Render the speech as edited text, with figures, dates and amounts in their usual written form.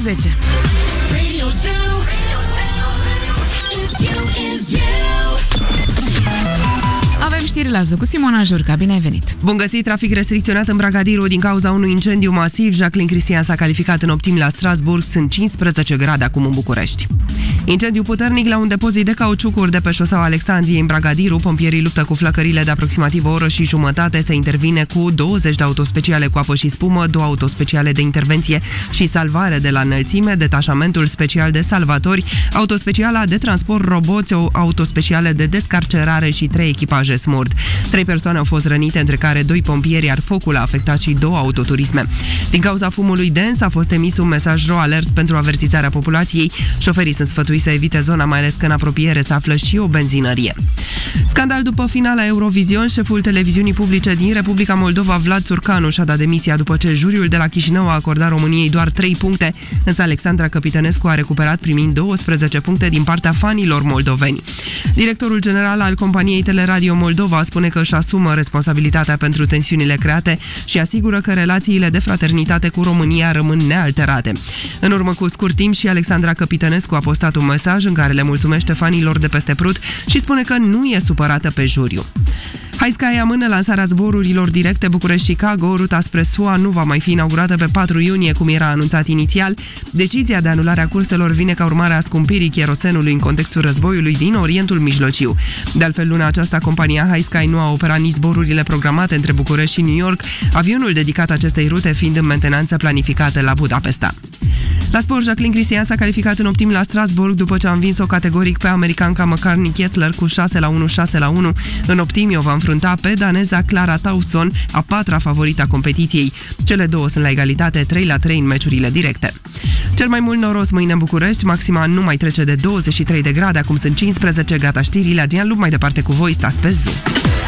10. Radio Zoo is you. Avem știri la zi cu Simona Jurca. Bine ai venit! Bun găsit! Trafic restricționat în Bragadiru din cauza unui incendiu masiv. Jacqueline Cristian s-a calificat în optimi la Strasburg. Sunt 15 grade acum în București. Incendiu puternic la un depozit de cauciucuri de pe șoseaua Alexandriei în Bragadiru. Pompierii luptă cu flăcările de aproximativ o oră și jumătate. Se intervine cu 20 de autospeciale cu apă și spumă, 2 autospeciale de intervenție și salvare de la înălțime, detașamentul special de salvatori, autospeciala de transport roboți, autospeciale de descarcerare și 3 echipaje SMURD. 3 persoane au fost rănite, între care 2 pompieri, iar focul a afectat și 2 autoturisme. Din cauza fumului dens a fost emis un mesaj ro-alert pentru avertizarea populației. Șoferii sunt sfătuiți să evite zona, mai ales că în apropiere se află și o benzinărie. Scandal după finala Eurovision. Șeful televiziunii publice din Republica Moldova, Vlad Țurcanu, și-a dat demisia după ce juriul de la Chișinău a acordat României doar 3 puncte, însă Alexandra Căpitănescu a recuperat primind 12 puncte din partea fanilor moldoveni. Directorul general al companiei Teleradio Moldova spune că își asumă responsabilitatea pentru tensiunile create și asigură că relațiile de fraternitate cu România rămân nealterate. În urmă cu scurt timp și Alexandra Căpitănescu a postat un mesaj în care le mulțumește fanilor de peste Prut și spune că nu e supărată pe juriu. HiSky amână lansarea zborurilor directe București-Chicago. Ruta spre SUA nu va mai fi inaugurată pe 4 iunie, cum era anunțat inițial. Decizia de anulare a curselor vine ca urmare a scumpirii cherosenului în contextul războiului din Orientul Mijlociu. De altfel, luna aceasta, compania HiSky nu a operat nici zborurile programate între București și New York, avionul dedicat acestei rute fiind în mentenanță planificată la Budapesta. La sport, Jacqueline Cristian s-a calificat în optim la Strasburg după ce a învins-o categoric pe americanca McCartney Kessler cu 6-1, 6-1. În optimi o va înfrunta pe daneza Clara Tauson, a 4-a favorită a competiției. Cele două sunt la egalitate, 3-3 în meciurile directe. Cel mai mult noros mâine în București, maxima nu mai trece de 23 de grade, acum sunt 15, gata știrile. Adrian Lup mai departe cu voi, stați pe Zoo.